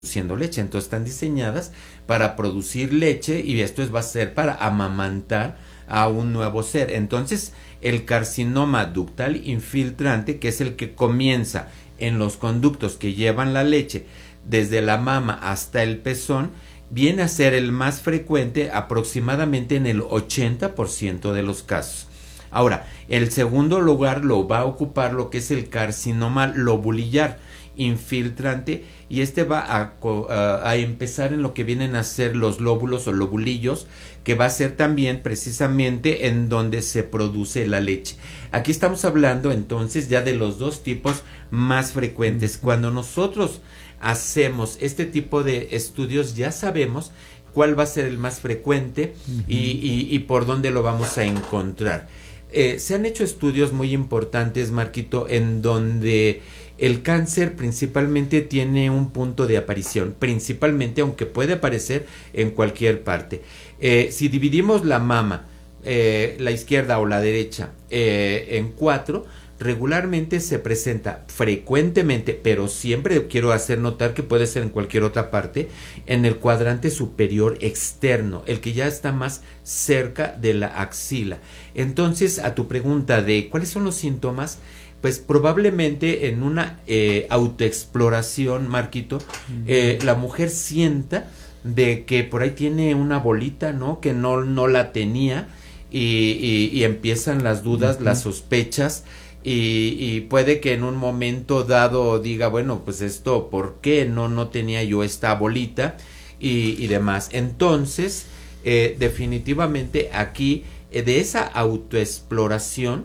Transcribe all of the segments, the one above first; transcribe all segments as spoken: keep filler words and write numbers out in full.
produciendo leche, entonces están diseñadas para producir leche y esto es, va a ser para amamantar a un nuevo ser. Entonces el carcinoma ductal infiltrante, que es el que comienza en los conductos que llevan la leche desde la mama hasta el pezón, viene a ser el más frecuente aproximadamente en el ochenta por ciento de los casos. Ahora, el segundo lugar lo va a ocupar lo que es el carcinoma lobulillar infiltrante, y este va a, a, a empezar en lo que vienen a ser los lóbulos o lobulillos, que va a ser también precisamente en donde se produce la leche. Aquí estamos hablando entonces ya de los dos tipos más frecuentes. Cuando nosotros hacemos este tipo de estudios ya sabemos cuál va a ser el más frecuente uh-huh. y, y, y por dónde lo vamos a encontrar. Eh, se han hecho estudios muy importantes, Marquito, en donde el cáncer principalmente tiene un punto de aparición, principalmente, aunque puede aparecer en cualquier parte. Eh, si dividimos la mama, eh, la izquierda o la derecha, eh, en cuatro, regularmente se presenta frecuentemente, pero siempre quiero hacer notar que puede ser en cualquier otra parte, en el cuadrante superior externo, el que ya está más cerca de la axila. Entonces, a tu pregunta de cuáles son los síntomas, pues probablemente en una eh, autoexploración, Marquito, uh-huh. eh, la mujer sienta de que por ahí tiene una bolita, ¿no? Que no, no la tenía y, y, y empiezan las dudas, uh-huh. las sospechas. Y, y puede que en un momento dado diga, bueno, pues esto, ¿por qué no, no tenía yo esta bolita? Y, y demás. Entonces, eh, definitivamente aquí, eh, de esa autoexploración,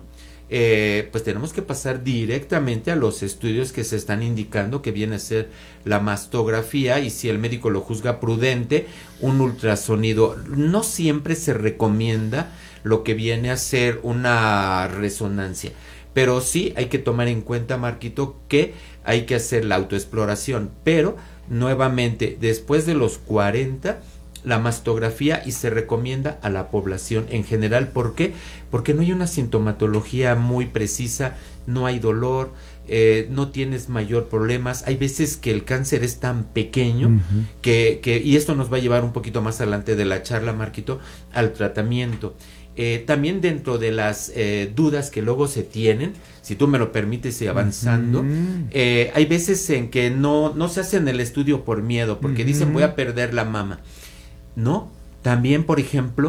eh, pues tenemos que pasar directamente a los estudios que se están indicando, que viene a ser la mastografía, y si el médico lo juzga prudente, un ultrasonido. No siempre se recomienda lo que viene a ser una resonancia, pero sí hay que tomar en cuenta, Marquito, que hay que hacer la autoexploración, pero nuevamente después de los cuarenta, la mastografía, y se recomienda a la población en general. ¿Por qué? Porque no hay una sintomatología muy precisa, no hay dolor, eh, no tienes mayor problemas. Hay veces que el cáncer es tan pequeño uh-huh. que, que, y esto nos va a llevar un poquito más adelante de la charla, Marquito, al tratamiento. Eh, también dentro de las eh, dudas que luego se tienen, si tú me lo permites y avanzando, uh-huh. eh, hay veces en que no, no se hacen el estudio por miedo, porque uh-huh. dicen voy a perder la mama. No, también por ejemplo,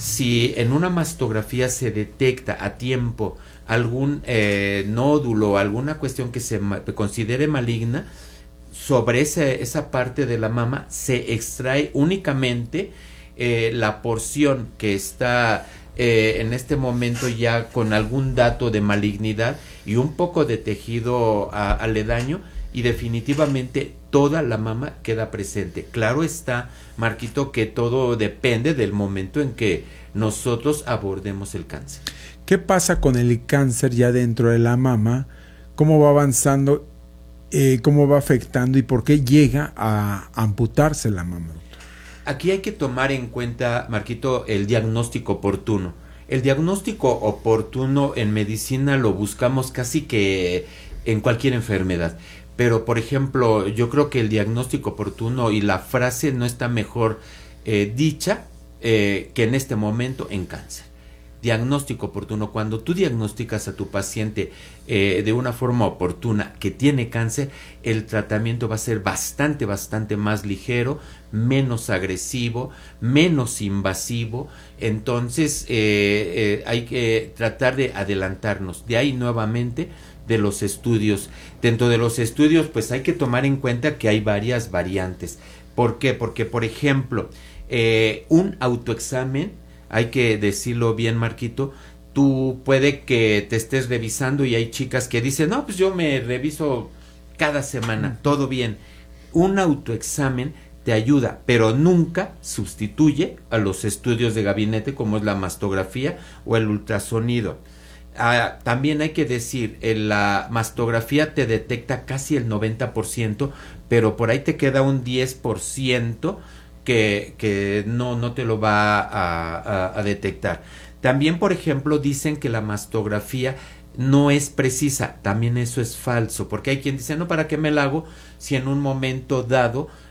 si en una mastografía se detecta a tiempo algún eh, nódulo, alguna cuestión que se ma- considere maligna, sobre ese, esa parte de la mama se extrae únicamente eh, la porción que está Eh, en este momento ya con algún dato de malignidad y un poco de tejido a, aledaño, y definitivamente toda la mama queda presente. Claro está, Marquito, que todo depende del momento en que nosotros abordemos el cáncer. ¿Qué pasa con el cáncer ya dentro de la mama? ¿Cómo va avanzando? Eh, ¿Cómo va afectando y por qué llega a amputarse la mama? Aquí hay que tomar en cuenta, Marquito, el diagnóstico oportuno. El diagnóstico oportuno en medicina lo buscamos casi que en cualquier enfermedad. Pero, por ejemplo, yo creo que el diagnóstico oportuno y la frase no está mejor eh, dicha eh, que en este momento en cáncer. Diagnóstico oportuno. Cuando tú diagnosticas a tu paciente eh, de una forma oportuna que tiene cáncer, el tratamiento va a ser bastante, bastante más ligero, menos agresivo, menos invasivo. Entonces eh, eh, hay que tratar de adelantarnos. De ahí nuevamente de los estudios. Dentro de los estudios, pues hay que tomar en cuenta que hay varias variantes. ¿Por qué? Porque, por ejemplo, eh, un autoexamen, hay que decirlo bien, Marquito, tú puede que te estés revisando y hay chicas que dicen, no, pues yo me reviso cada semana, todo bien. Un autoexamen te ayuda, pero nunca sustituye a los estudios de gabinete como es la mastografía o el ultrasonido. Ah, también hay que decir, en la mastografía te detecta casi el noventa por ciento, pero por ahí te queda un diez por ciento que, que no, no te lo va a, a, a detectar. También, por ejemplo, dicen que la mastografía no es precisa. También eso es falso, porque hay quien dice, no, ¿para qué me la hago si en un momento dado